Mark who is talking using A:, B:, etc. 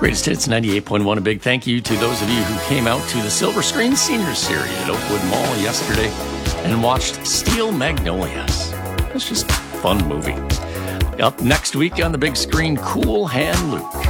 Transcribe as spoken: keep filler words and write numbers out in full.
A: Greatest Hits ninety-eight point one. A big thank you to those of you who came out to the Silver Screen Senior Series at Oakwood Mall yesterday and watched Steel Magnolias. It's just a fun movie. Up next week on the big screen, Cool Hand Luke.